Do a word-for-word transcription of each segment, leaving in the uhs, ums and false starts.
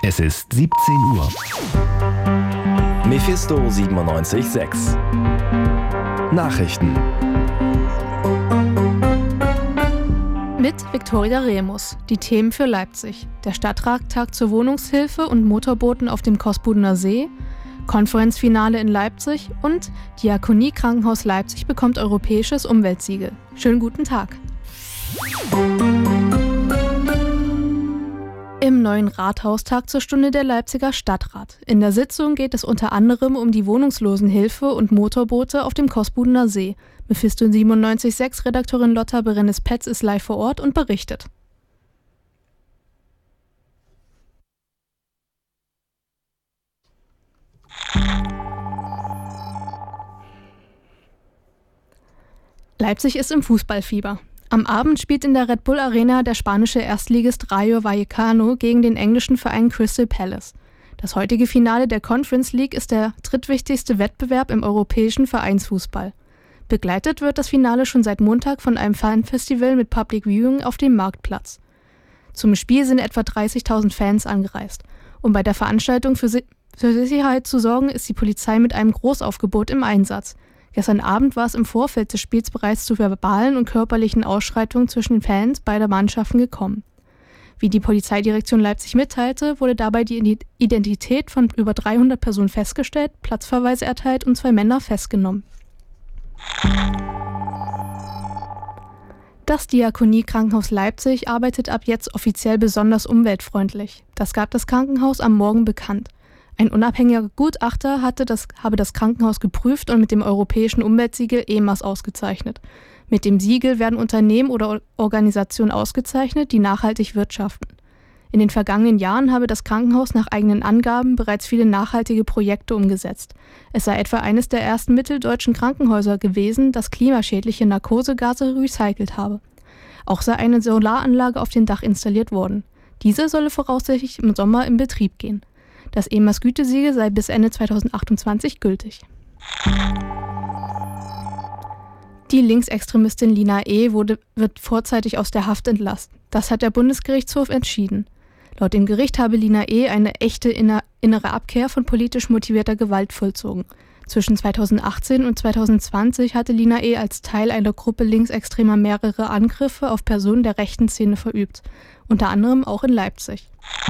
Es ist siebzehn Uhr. Mephisto siebenundneunzig Komma sechs. Nachrichten. Mit Viktoria Remus. Die Themen für Leipzig. Der Stadtrat tagt zur Wohnungshilfe und Motorbooten auf dem Kosbudener See. Konferenzfinale in Leipzig und Diakonie Krankenhaus Leipzig bekommt europäisches Umweltsiegel. Schönen guten Tag. Im neuen Rathaus tagt zur Stunde der Leipziger Stadtrat. In der Sitzung geht es unter anderem um die Wohnungslosenhilfe und Motorboote auf dem Kosbudener See. Mephisto siebenundneunzig Komma sechs Redakteurin Lotta Berennes-Petz ist live vor Ort und berichtet. Leipzig ist im Fußballfieber. Am Abend spielt in der Red Bull Arena der spanische Erstligist Rayo Vallecano gegen den englischen Verein Crystal Palace. Das heutige Finale der Conference League ist der drittwichtigste Wettbewerb im europäischen Vereinsfußball. Begleitet wird das Finale schon seit Montag von einem Fanfestival mit Public Viewing auf dem Marktplatz. Zum Spiel sind etwa dreißigtausend Fans angereist. Um bei der Veranstaltung für, si- für Sicherheit zu sorgen, ist die Polizei mit einem Großaufgebot im Einsatz. Gestern Abend war es im Vorfeld des Spiels bereits zu verbalen und körperlichen Ausschreitungen zwischen den Fans beider Mannschaften gekommen. Wie die Polizeidirektion Leipzig mitteilte, wurde dabei die Identität von über dreihundert Personen festgestellt, Platzverweise erteilt und zwei Männer festgenommen. Das Diakonie Krankenhaus Leipzig arbeitet ab jetzt offiziell besonders umweltfreundlich. Das gab das Krankenhaus am Morgen bekannt. Ein unabhängiger Gutachter hatte das, habe das Krankenhaus geprüft und mit dem europäischen Umweltsiegel E M A S ausgezeichnet. Mit dem Siegel werden Unternehmen oder Organisationen ausgezeichnet, die nachhaltig wirtschaften. In den vergangenen Jahren habe das Krankenhaus nach eigenen Angaben bereits viele nachhaltige Projekte umgesetzt. Es sei etwa eines der ersten mitteldeutschen Krankenhäuser gewesen, das klimaschädliche Narkosegase recycelt habe. Auch sei eine Solaranlage auf dem Dach installiert worden. Diese solle voraussichtlich im Sommer in Betrieb gehen. Das E M A S-Gütesiegel sei bis Ende zweitausendachtundzwanzig gültig. Die Linksextremistin Lina E. wurde, wird vorzeitig aus der Haft entlassen. Das hat der Bundesgerichtshof entschieden. Laut dem Gericht habe Lina E. eine echte inner, innere Abkehr von politisch motivierter Gewalt vollzogen. Zwischen zweitausendachtzehn und zweitausendzwanzig hatte Lina E. als Teil einer Gruppe Linksextremer mehrere Angriffe auf Personen der rechten Szene verübt, unter anderem auch in Leipzig.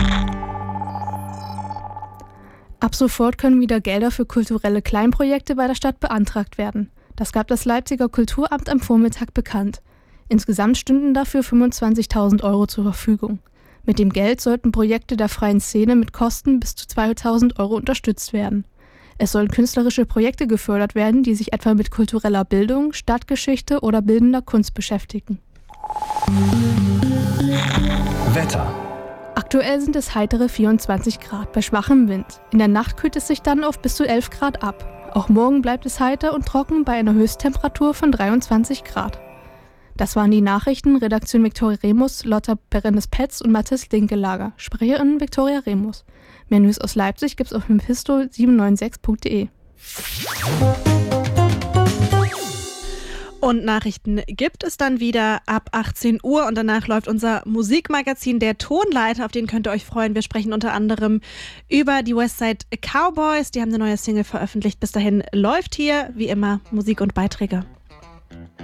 Ab sofort können wieder Gelder für kulturelle Kleinprojekte bei der Stadt beantragt werden. Das gab das Leipziger Kulturamt am Vormittag bekannt. Insgesamt stünden dafür fünfundzwanzigtausend Euro zur Verfügung. Mit dem Geld sollten Projekte der freien Szene mit Kosten bis zu zweitausend Euro unterstützt werden. Es sollen künstlerische Projekte gefördert werden, die sich etwa mit kultureller Bildung, Stadtgeschichte oder bildender Kunst beschäftigen. Wetter. Aktuell sind es heitere vierundzwanzig Grad bei schwachem Wind. In der Nacht kühlt es sich dann auf bis zu elf Grad ab. Auch morgen bleibt es heiter und trocken bei einer Höchsttemperatur von dreiundzwanzig Grad. Das waren die Nachrichten. Redaktion Viktoria Remus, Lotta Berennes-Petz und Mathis Linkelager. Sprecherin Viktoria Remus. Mehr News aus Leipzig gibt's auf mephisto siebenundneunzig Punkt de. Und Nachrichten gibt es dann wieder ab achtzehn Uhr und danach läuft unser Musikmagazin Der Tonleiter, auf den könnt ihr euch freuen. Wir sprechen unter anderem über die Westside Cowboys, die haben eine neue Single veröffentlicht. Bis dahin läuft hier wie immer Musik und Beiträge.